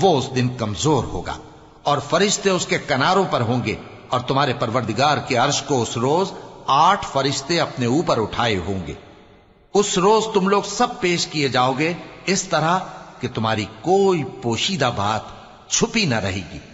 वो उस दिन कमजोर होगा और फरिश्ते उसके किनारों पर होंगे और तुम्हारे परवरदिगार के अर्श को उस रोज 8 फरिश्ते अपने ऊपर उठाए होंगे। उस रोज तुम लोग सब पेश किए जाओगे इस तरह कि तुम्हारी कोई पोशीदा बात छुपी न रहेगी।